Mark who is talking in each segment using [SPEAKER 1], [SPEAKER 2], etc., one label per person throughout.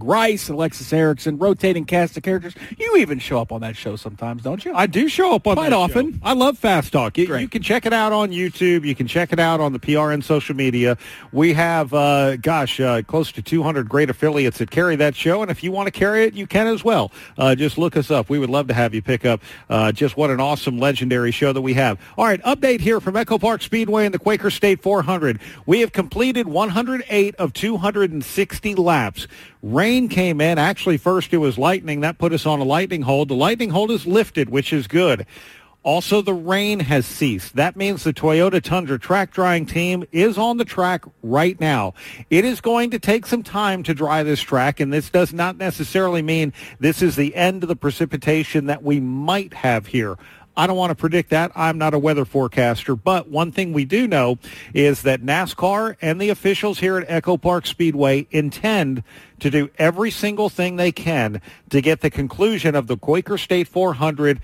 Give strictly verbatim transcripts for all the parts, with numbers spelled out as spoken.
[SPEAKER 1] Doug Rice, Alexis Erickson, rotating cast of characters. You even show up on that show sometimes, don't you?
[SPEAKER 2] I do show up on
[SPEAKER 1] Quite
[SPEAKER 2] that
[SPEAKER 1] often.
[SPEAKER 2] show. I love Fast Talk. You,
[SPEAKER 1] Great.
[SPEAKER 2] you can check it out on YouTube. You can check it out on the P R N social media. We have, uh, gosh, uh, close to two hundred great affiliates that carry that show, and if you want to carry it, you can as well. Uh, just look us up. We would love to have you pick up uh, just what an awesome, legendary show that we have. All right, update here from Echo Park Speedway and the Quaker State four hundred. We have completed one hundred eight of two hundred sixty laps. Rain came in. Actually, first it was lightning. That put us on a lightning hold. The lightning hold is lifted, which is good. Also, the rain has ceased. That means the Toyota Tundra track drying team is on the track right now. It is going to take some time to dry this track, and this does not necessarily mean this is the end of the precipitation that we might have here. I don't want to predict that. I'm not a weather forecaster, but one thing we do know is that NASCAR and the officials here at Echo Park Speedway intend to do every single thing they can to get the conclusion of the Quaker State four hundred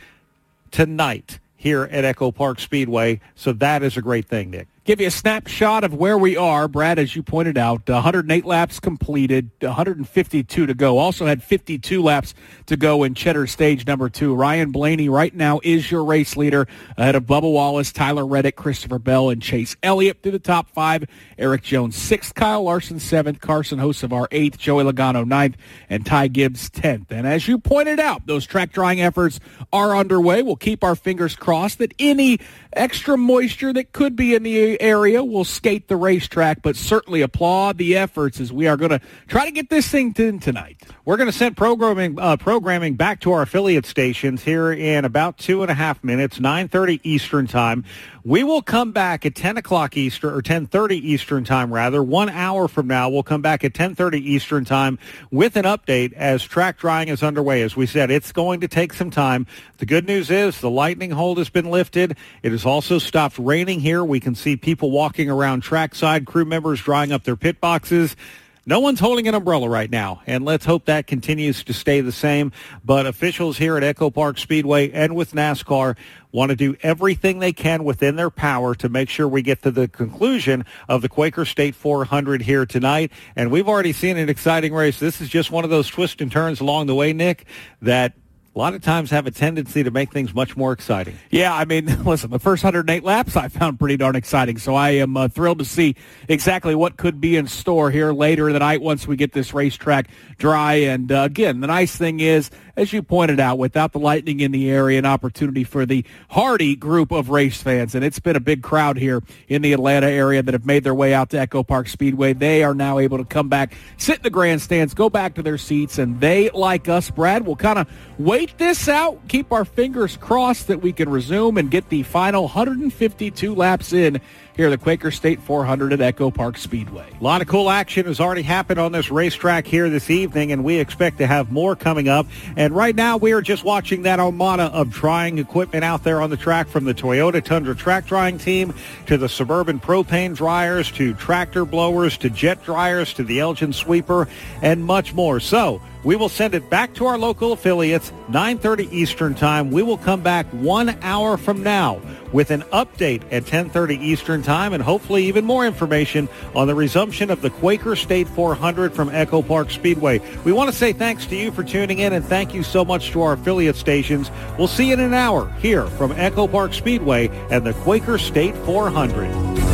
[SPEAKER 2] tonight here at Echo Park Speedway. So that is a great thing, Nick.
[SPEAKER 1] Give you a snapshot of where we are. Brad, as you pointed out, one hundred eight laps completed, one hundred fifty-two to go. Also had fifty-two laps to go in Cheddar Stage number two. Ryan Blaney right now is your race leader ahead of Bubba Wallace, Tyler Reddick, Christopher Bell, and Chase Elliott through the top five. Eric Jones sixth, Kyle Larson seventh, Carson Hocevar eighth, Joey Logano ninth, and Ty Gibbs tenth. And as you pointed out, those track drying efforts are underway. We'll keep our fingers crossed that any extra moisture that could be in the area will skate the racetrack, but certainly applaud the efforts as we are going to try to get this thing in tonight.
[SPEAKER 2] We're going to send programming uh, programming back to our affiliate stations here in about two and a half minutes, nine thirty Eastern time. We will come back at ten o'clock Eastern, or ten thirty Eastern time, rather. One hour from now, we'll come back at ten thirty Eastern time with an update as track drying is underway. As we said, it's going to take some time. The good news is the lightning hold has been lifted. It has also stopped raining here. We can see people walking around trackside, crew members drying up their pit boxes. No one's holding an umbrella right now, and let's hope that continues to stay the same. But officials here at Echo Park Speedway and with NASCAR want to do everything they can within their power to make sure we get to the conclusion of the Quaker State four hundred here tonight. And we've already seen an exciting race. This is just one of those twists and turns along the way, Nick, that a lot of times have a tendency to make things much more exciting.
[SPEAKER 1] Yeah, I mean, listen, the first one hundred eight laps I found pretty darn exciting, so I am uh, thrilled to see exactly what could be in store here later in the night once we get this racetrack dry. And, uh, again, the nice thing is, as you pointed out, without the lightning in the area, an opportunity for the hardy group of race fans, and it's been a big crowd here in the Atlanta area that have made their way out to Echo Park Speedway. They are now able to come back, sit in the grandstands, go back to their seats, and they, like us, Brad, will kind of wait this out, keep our fingers crossed that we can resume and get the final one hundred fifty-two laps in here at the Quaker State four hundred at Echo Park Speedway.
[SPEAKER 2] A lot of cool action has already happened on this racetrack here this evening, and we expect to have more coming up. And right now we are just watching that armada of drying equipment out there on the track, from the Toyota Tundra track drying team to the Suburban propane dryers to tractor blowers to jet dryers to the Elgin sweeper and much more. So we will send it back to our local affiliates, nine thirty Eastern time. We will come back one hour from now with an update at ten thirty Eastern time, and hopefully even more information on the resumption of the Quaker State four hundred from Echo Park Speedway. We want to say thanks to you for tuning in, and thank you so much to our affiliate stations. We'll see you in an hour here from Echo Park Speedway and the Quaker State four hundred.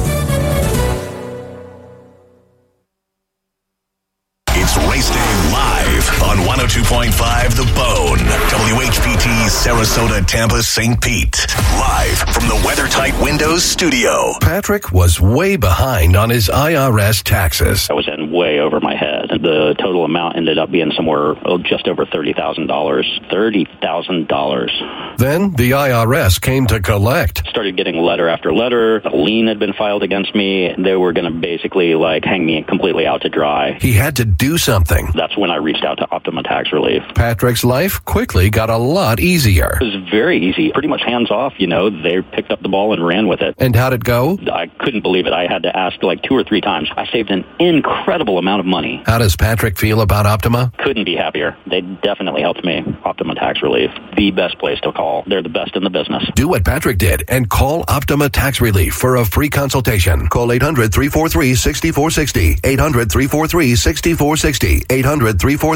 [SPEAKER 3] Race Day live on one oh two point five The Bone, W H P T, Sarasota, Tampa, Saint Pete. Live from the WeatherTight Windows studio.
[SPEAKER 4] Patrick was way behind on his I R S taxes.
[SPEAKER 5] I was in way over my head. The total amount ended up being somewhere oh, just over thirty thousand dollars. thirty thousand dollars.
[SPEAKER 4] Then the I R S came to collect.
[SPEAKER 5] Started getting letter after letter. A lien had been filed against me. They were going to basically like hang me completely out to dry.
[SPEAKER 4] He had to do something.
[SPEAKER 5] That's when I reached out to Optima Tax Relief.
[SPEAKER 4] Patrick's life quickly got a lot easier.
[SPEAKER 5] It was very easy, pretty much hands off, you know. They picked up the ball and ran with it.
[SPEAKER 4] And how'd it go?
[SPEAKER 5] I couldn't believe it. I had to ask like two or three times. I saved an incredible amount of money.
[SPEAKER 4] How does Patrick feel about Optima?
[SPEAKER 5] Couldn't be happier. They definitely helped me. Optima Tax Relief, the best place to call. They're the best in the business.
[SPEAKER 4] Do what Patrick did and call Optima Tax Relief for a free consultation. Call eight hundred, three four three, six four six zero. eight hundred, three four three, six four six zero. eight hundred, three four three